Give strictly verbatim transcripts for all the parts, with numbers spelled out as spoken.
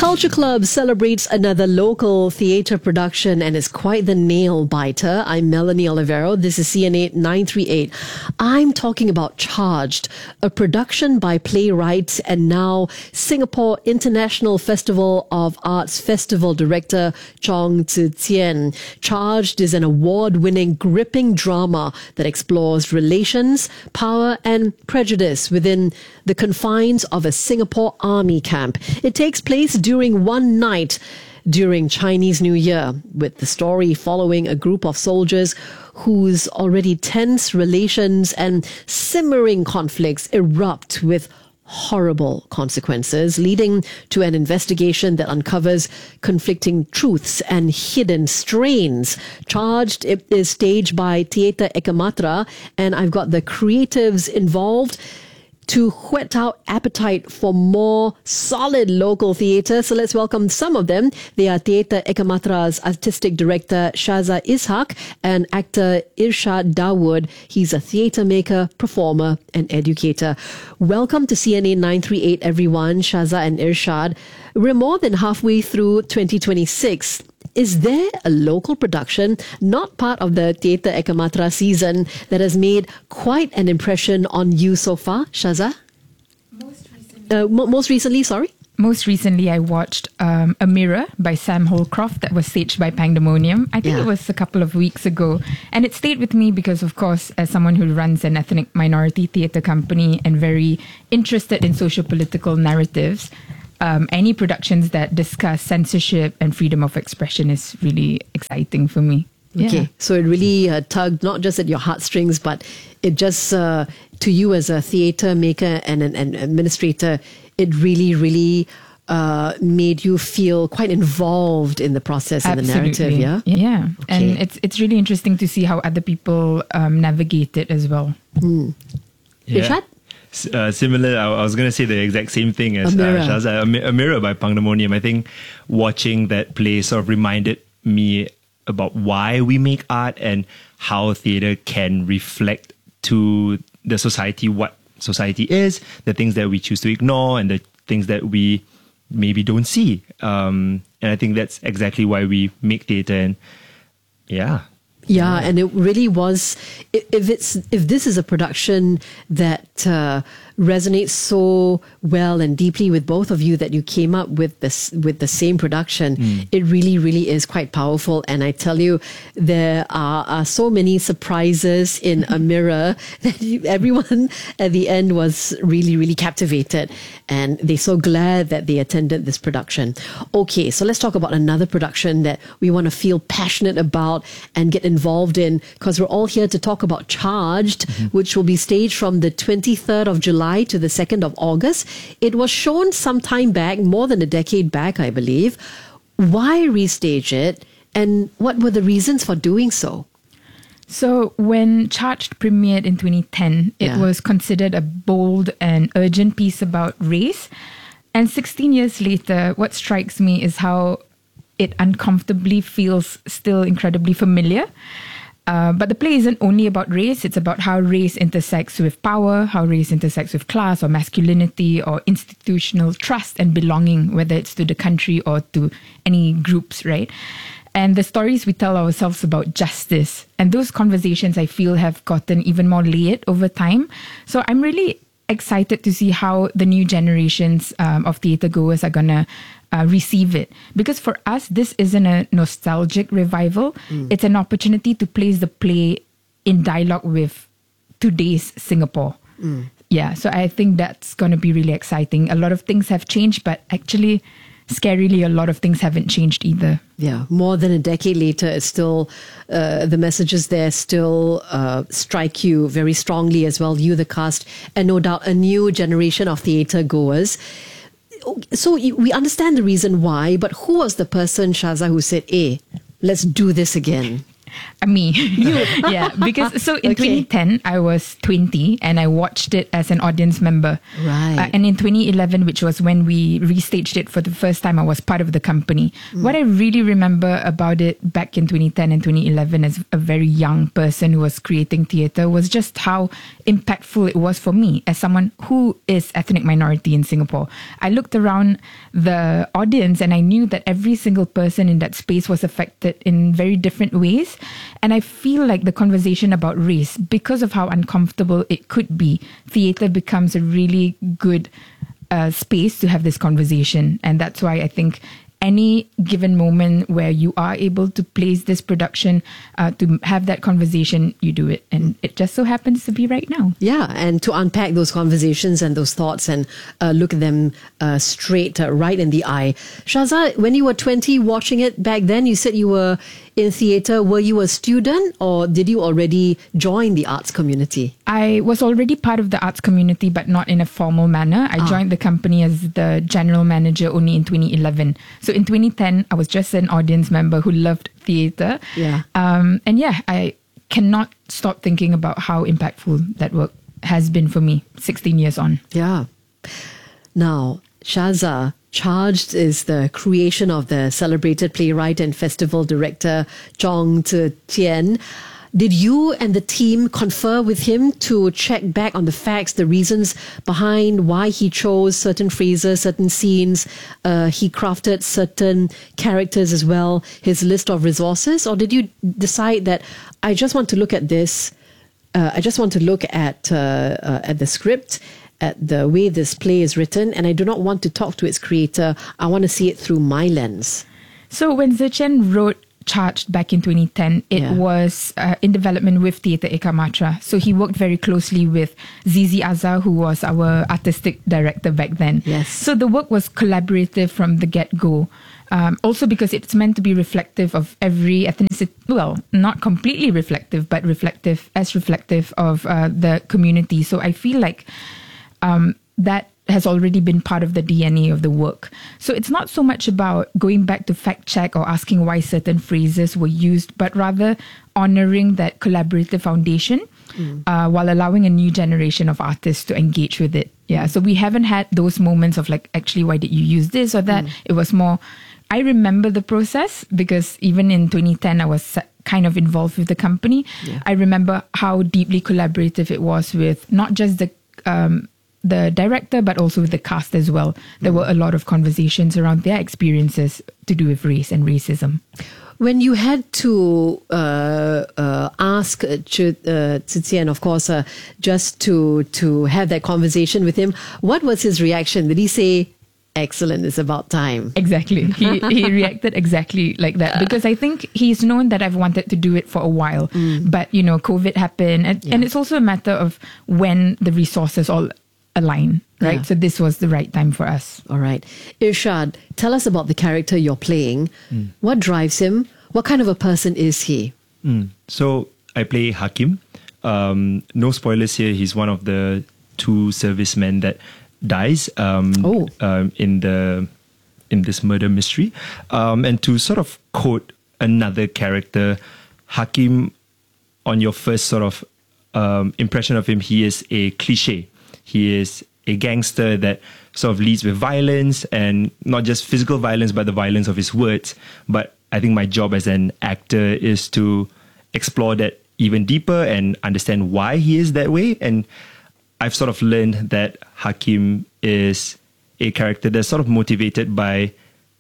Culture Club celebrates another local theatre production and is quite the nail biter. I'm Melanie Olivero. This is C N A nine three eight. I'm talking about Charged, a production by playwrights and now Singapore International Festival of Arts Festival Director Chong Tze Chien. Charged is an award-winning, gripping drama that explores relations, power and prejudice within the confines of a Singapore army camp. It takes place during one night during Chinese New Year, with the story following a group of soldiers whose already tense relations and simmering conflicts erupt with horrible consequences, leading to an investigation that uncovers conflicting truths and hidden strains. Charged is staged by Theatre Ekamatra, and I've got the creatives involved to whet our appetite for more solid local theatre. So let's welcome some of them. They are Theatre Ekamatra's artistic director Shaza Ishak and actor Irshad Dawood. He's a theatre maker, performer and educator. Welcome to C N A nine three eight, everyone. Shaza and Irshad. We're more than halfway through twenty twenty-six. Is there a local production, not part of the Theatre Ekamatra season, that has made quite an impression on you so far, Shaza? Most recently, uh, mo- most recently, sorry? Most recently, I watched um, A Mirror by Sam Holcroft that was staged by Pangdemonium. I think Yeah. it was a couple of weeks ago. And it stayed with me because, of course, as someone who runs an ethnic minority theatre company and very interested in socio-political narratives, Um, any productions that discuss censorship and freedom of expression is really exciting for me. Okay, Yeah. so it really uh, tugged not just at your heartstrings, but it just, uh, to you as a theatre maker and an, an administrator, it really, really uh, made you feel quite involved in the process and the narrative, yeah? Yeah. Okay. And it's it's really interesting to see how other people um, navigate it as well. Mm. Yeah. Irshad? Uh, similar, I, I was going to say the exact same thing as A Mirror. Uh, Shaza, a, Mi- a Mirror by Pangdemonium. I think watching that play sort of reminded me about why we make art and how theatre can reflect to the society what society is, the things that we choose to ignore and the things that we maybe don't see. Um, and I think that's exactly why we make theatre. And yeah. Yeah, and it really was. i- If it's if this is a production that uh, resonates so well and deeply with both of you that you came up with this with the same production, Mm. it really, really is quite powerful. And I tell you, there are, are so many surprises in A Mirror that you, everyone at the end was really, really captivated, and they're so glad that they attended this production. Okay, so let's talk about another production that we want to feel passionate about and get involved in, because we're all here to talk about Charged, mm-hmm. which will be staged from the twenty-third of July to the second of August. It was shown some time back, more than a decade back, I believe. Why restage it, and what were the reasons for doing so? So when Charged premiered in twenty ten, it Yeah. was considered a bold and urgent piece about race. And sixteen years later, what strikes me is how it uncomfortably feels still incredibly familiar. Uh, but the play isn't only about race, it's about how race intersects with power, how race intersects with class or masculinity or institutional trust and belonging, whether it's to the country or to any groups, right? And the stories we tell ourselves about justice. And those conversations, I feel, have gotten even more layered over time. So I'm really excited to see how the new generations um, of theatre goers are going to uh, receive it. Because for us, this isn't a nostalgic revival. Mm. It's an opportunity to place the play in dialogue with today's Singapore. Mm. Yeah, so I think that's going to be really exciting. A lot of things have changed, but actually, scarily, a lot of things haven't changed either. Yeah, more than a decade later, it's still, uh, the messages there still uh, strike you very strongly as well, you, the cast, and no doubt a new generation of theatre goers. So you- we understand the reason why, but who was the person, Shaza, who said, hey, let's do this again? Uh, me. Yeah, because so in Okay. twenty ten, I was twenty and I watched it as an audience member. Right. Uh, and in twenty eleven, which was when we restaged it for the first time, I was part of the company. Mm. What I really remember about it back in twenty ten and twenty eleven as a very young person who was creating theatre was just how impactful it was for me as someone who is ethnic minority in Singapore. I looked around the audience and I knew that every single person in that space was affected in very different ways. And I feel like the conversation about race, because of how uncomfortable it could be, theatre becomes a really good uh, space to have this conversation. And that's why I think any given moment where you are able to place this production uh, to have that conversation, you do it. And it just so happens to be right now. Yeah, and to unpack those conversations and those thoughts and uh, look at them uh, straight, uh, right in the eye. Shahzad, when you were twenty watching it back then, you said you were in theatre. Were you a student or did you already join the arts community? I was already part of the arts community, but not in a formal manner. I Ah. joined the company as the general manager only in twenty eleven. So in twenty ten, I was just an audience member who loved theatre. Yeah. Um, and yeah, I cannot stop thinking about how impactful that work has been for me sixteen years on. Yeah. Now, Shahzad, Charged is the creation of the celebrated playwright and festival director Chong Tze Chien. Did you and the team confer with him to check back on the facts, the reasons behind why he chose certain phrases, certain scenes? Uh, he crafted certain characters as well, his list of resources? Or did you decide that I just want to look at this, uh, I just want to look at uh, uh, at the script, at the way this play is written, and I do not want to talk to its creator. I want to see it through my lens. So when Tze Chien wrote Charged back in twenty ten, it Yeah. was uh, in development with Theatre Eka Matra. So he worked very closely with Zizi Azhar, who was our artistic director back then. Yes. So the work was collaborative from the get-go. Um, also because it's meant to be reflective of every ethnicity, well, not completely reflective, but reflective, as reflective of uh, the community. So I feel like um, that has already been part of the D N A of the work. So it's not so much about going back to fact check or asking why certain phrases were used, but rather honoring that collaborative foundation mm. uh, while allowing a new generation of artists to engage with it. Yeah. So we haven't had those moments of like, actually, why did you use this or that? Mm. It was more, I remember the process because even in twenty ten, I was kind of involved with the company. Yeah. I remember how deeply collaborative it was with not just the um, the director, but also with the cast as well. There mm. were a lot of conversations around their experiences to do with race and racism. When you had to uh, uh, ask uh, Ch- uh, Tze Chien, of course, uh, just to to have that conversation with him, what was his reaction? Did he say, "Excellent, it's about time"? Exactly. He he reacted exactly like that because I think he's known that I've wanted to do it for a while, mm. but you know, COVID happened, and, yeah. and it's also a matter of when the resources all align, right? Yeah. So this was the right time for us. All right. Irshad, tell us about the character you're playing. Mm. What drives him? What kind of a person is he? Mm. So I play Hakim. Um, no spoilers here. He's one of the two servicemen that dies um, oh. um, in the in this murder mystery. Um, and to sort of quote another character, Hakim, on your first sort of um, impression of him, he is a cliche. He is a gangster that sort of leads with violence, and not just physical violence, but the violence of his words. But I think my job as an actor is to explore that even deeper and understand why he is that way. And I've sort of learned that Hakim is a character that's sort of motivated by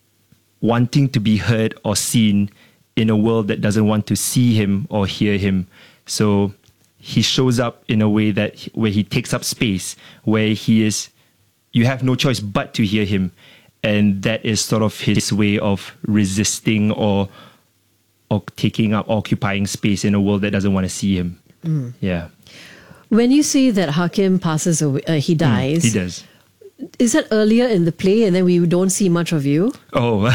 wanting to be heard or seen in a world that doesn't want to see him or hear him. So he shows up in a way that where he takes up space, where he is, you have no choice but to hear him. And that is sort of his way of resisting or or taking up, occupying space in a world that doesn't want to see him. Mm. Yeah. When you say that Hakim passes away, uh, he dies. Mm, he does. Is that earlier in the play and then we don't see much of you? Oh,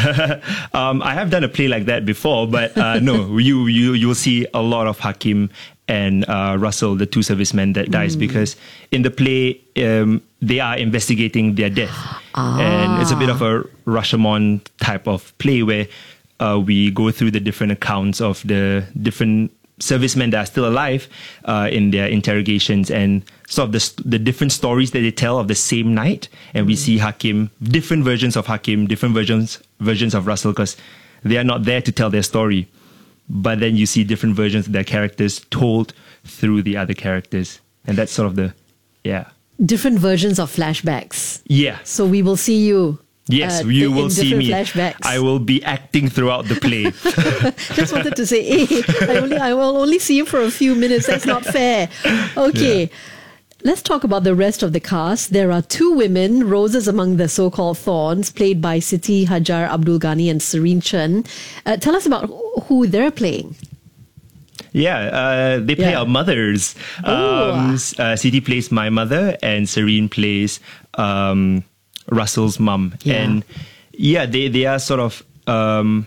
um, I have done a play like that before, but uh, no, you, you, you'll see a lot of Hakim and uh, Russell, the two servicemen that dies, mm. because in the play, um, they are investigating their death. Ah. And it's a bit of a Rashomon type of play where uh, we go through the different accounts of the different servicemen that are still alive uh, in their interrogations, and sort of the, the different stories that they tell of the same night. And we see Hakim, different versions of Hakim, different versions versions of Russell, because they are not there to tell their story. But then you see different versions of their characters told through the other characters. And that's sort of the, yeah. Different versions of flashbacks. Yeah. So we will see you. Yes, uh, you in will see me. Flashbacks. I will be acting throughout the play. Just wanted to say, hey, I, only, I will only see you for a few minutes. That's not fair. Okay. Yeah. Let's talk about the rest of the cast. There are two women, roses among the so-called thorns, played by Siti Hajar Abdul Ghani and Serene Chen. Uh, tell us about who they're playing. Yeah, uh, they play Yeah. our mothers. Um, Ooh. uh, Siti plays my mother, and Serene plays um, Russell's mum. Yeah. And yeah, they, they are sort of um,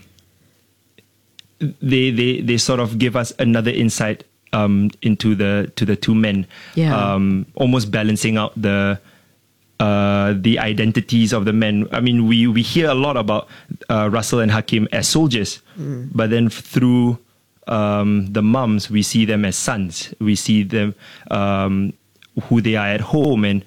they they they sort of give us another insight um, into the to the two men. Yeah. Um, almost balancing out the uh, the identities of the men. I mean, we we hear a lot about uh, Russell and Hakim as soldiers, mm. but then through um, the mums, we see them as sons. We see them um, who they are at home and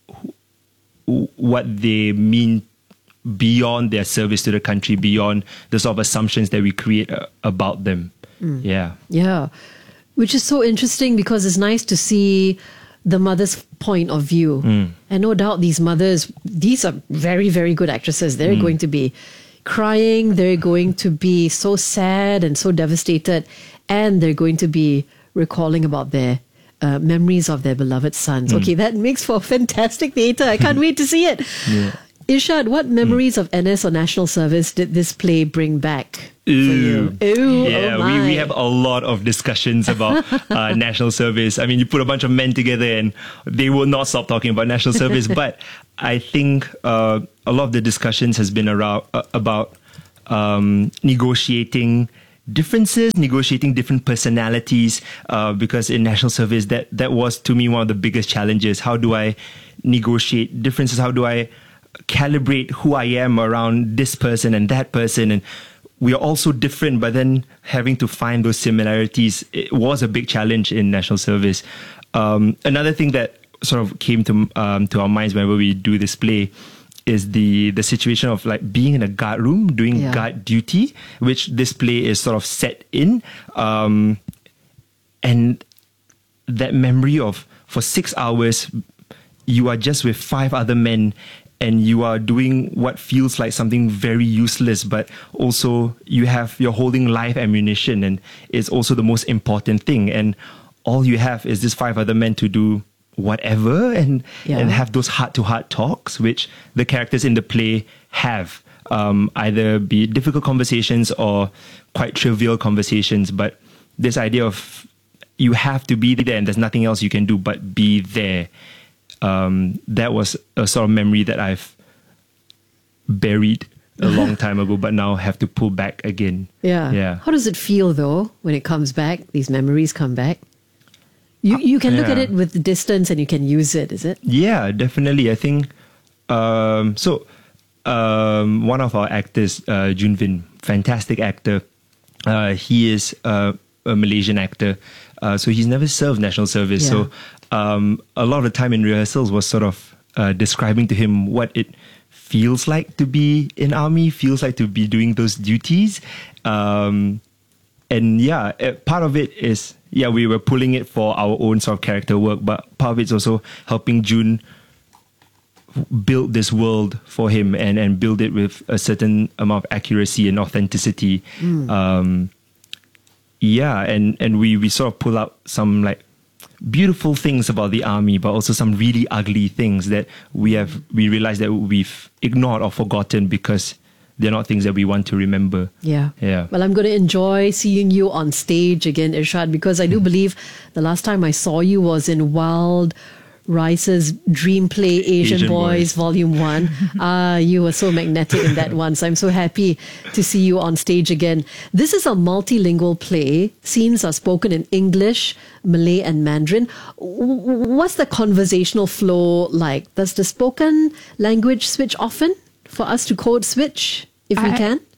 who, what they mean beyond their service to the country, beyond the sort of assumptions that we create uh, about them. Mm. Yeah. Yeah. Which is so interesting because it's nice to see the mother's point of view. Mm. And no doubt these mothers, these are very, very good actresses. They're mm. going to be crying. They're going to be so sad and so devastated. And they're going to be recalling about their uh, memories of their beloved sons. Mm. Okay, that makes for fantastic theatre. I can't wait to see it. Yeah. Irshad, what memories mm. of N S or national service did this play bring back Ooh. for you? Ooh, yeah, oh we, we have a lot of discussions about uh, national service. I mean, you put a bunch of men together and they will not stop talking about national service. But I think uh, a lot of the discussions has been around uh, about um, negotiating differences, negotiating different personalities, uh, because in national service, that, that was to me one of the biggest challenges. How do I negotiate differences? How do I calibrate who I am around this person and that person? And we are all so different, but then having to find those similarities, it was a big challenge in national service. Um, another thing that sort of came to um, to our minds whenever we do this play is the the situation of like being in a guard room, doing yeah. guard duty, which this play is sort of set in. Um, and that memory of for six hours, you are just with five other men and you are doing what feels like something very useless, but also you have, you're holding live ammunition, and it's also the most important thing. And all you have is these five other men to do whatever and, yeah. and have those heart-to-heart talks, which the characters in the play have. Um, either be difficult conversations or quite trivial conversations, but this idea of you have to be there and there's nothing else you can do but be there. Um, that was a sort of memory that I've buried a long time ago, but now have to pull back again. Yeah. Yeah. How does it feel though when it comes back? These memories come back. You you can look yeah. at it with distance and you can use it. Is it? Yeah, definitely. I think um, so. Um, one of our actors, uh, Junvin, fantastic actor. Uh, he is uh, a Malaysian actor, uh, so he's never served national service. Yeah. So. Um, a lot of the time in rehearsals was sort of uh, describing to him what it feels like to be in army, feels like to be doing those duties. Um, and yeah, part of it is, yeah, we were pulling it for our own sort of character work, but part of it's also helping Jun build this world for him and, and build it with a certain amount of accuracy and authenticity. Mm. Um, yeah, and, and we, we sort of pull out some like beautiful things about the army, but also some really ugly things that we have we realize that we've ignored or forgotten because they're not things that we want to remember. Yeah. Yeah. Well, I'm going to enjoy seeing you on stage again, Irshad, because I do believe the last time I saw you was in Wild Rice's Dream Play Asian, Asian Boys, Boys Volume one. Ah, uh, you were so magnetic in that one. So I'm so happy to see you on stage again. This is a multilingual play. Scenes are spoken in English, Malay and Mandarin. What's the conversational flow like? Does the spoken language switch often for us to code switch if we I, can?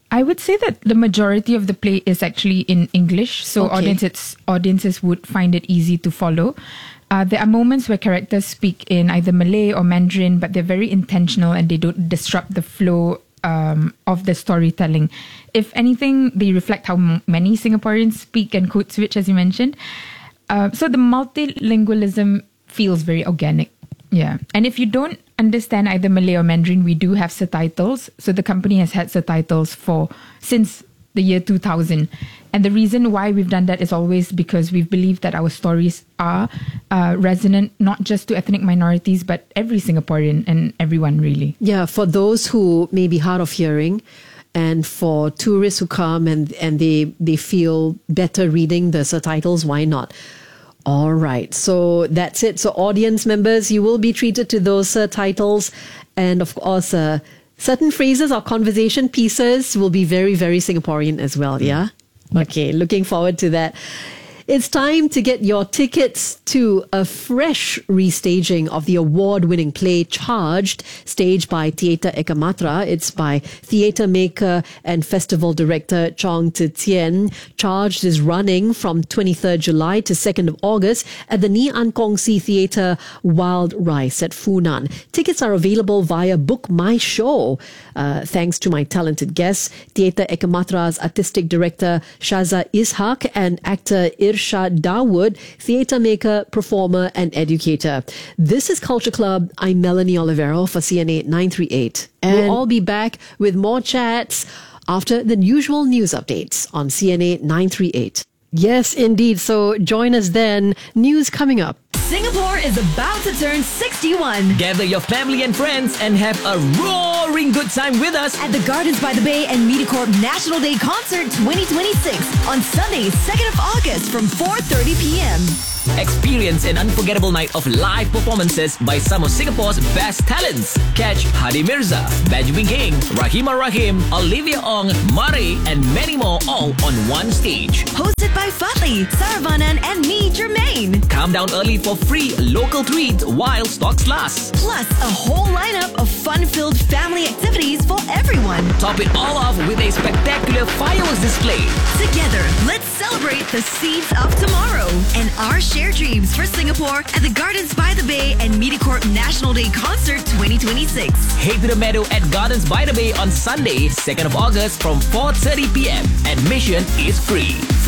I would say that the majority of the play is actually in English, so Okay. audiences audiences would find it easy to follow. Uh, there are moments where characters speak in either Malay or Mandarin, but they're very intentional and they don't disrupt the flow um, of the storytelling. If anything, they reflect how m- many Singaporeans speak and code switch, as you mentioned. Uh, so the multilingualism feels very organic. Yeah. And if you don't understand either Malay or Mandarin, we do have subtitles. So the company has had subtitles for since the year two thousand. And the reason why we've done that is always because we've believed that our stories are uh, resonant, not just to ethnic minorities, but every Singaporean and everyone really. Yeah, for those who may be hard of hearing, and for tourists who come and, and they, they feel better reading the subtitles, why not? All right, so that's it. So audience members, you will be treated to those uh, titles. And of course, uh, certain phrases or conversation pieces will be very, very Singaporean as well, yeah? Okay, looking forward to that. It's time to get your tickets to a fresh restaging of the award-winning play Charged, staged by Theatre Ekamatra. It's by theatre maker and festival director Chong Tze Tien. Charged is running from twenty-third July to second of August at the Ni An Kong Si Theatre Wild Rice at Funan. Tickets are available via Book My Show. Uh, thanks to my talented guests, Theatre Ekamatra's artistic director Shaza Ishaq and actor Irshad Dawood, theatre maker, performer and educator. This is Culture Club. I'm Melanie Olivero for C N A nine three eight. And we'll all be back with more chats after the usual news updates on C N A nine three eight. Yes, indeed. So join us then. News coming up. Singapore is about to turn sixty-one. Gather your family and friends and have a roaring good time with us At the Gardens by the Bay and MediaCorp National Day Concert twenty twenty-six on Sunday, second of August from four thirty p.m. Experience an unforgettable night of live performances by some of Singapore's best talents. Catch Hadi Mirza, Benjamin King, Rahima Rahim, Olivia Ong, Murray, and many more all on one stage. Hosted by Fatli, Saravanan, and me, Jermaine. Come down early for free local treats while stocks last. Plus, a whole lineup of fun-filled family activities for everyone. Top it all off with a spectacular fireworks display. Together, let's celebrate the seeds of tomorrow and our shared dreams for Singapore at the Gardens by the Bay and MediaCorp National Day Concert twenty twenty-six. Head to the meadow at Gardens by the Bay on Sunday, second of August from four thirty p.m. Admission is free.